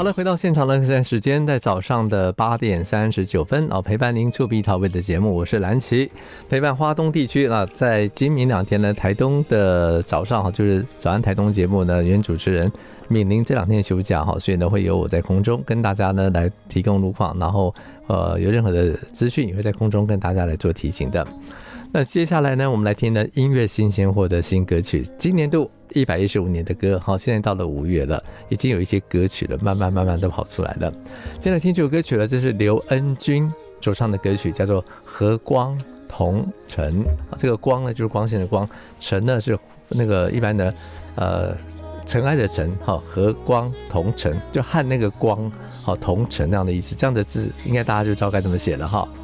好了，回到现场的现在时间在早上的8点39分陪伴您触鼻陶味的节目，我是蓝琪，陪伴花东地区在今明2天呢，台东的早上就是早安台东节目呢，原主持人敏玲这2天休假所以呢会由我在空中跟大家呢来提供路况，然后有任何的资讯也会在空中跟大家来做提醒的。那接下来呢，我们来听呢音乐新鲜货的新歌曲，今年度115年的歌，现在到了5月了，已经有一些歌曲了，慢慢都跑出来了。接下来听这首歌曲了，这是刘恩君所唱的歌曲，叫做《和光同尘》。这个光呢就是光线的光，尘呢是那个一般的尘埃的尘，和光同尘就和那个光同尘那样的意思，这样的字应该大家就知道该怎么写了哈。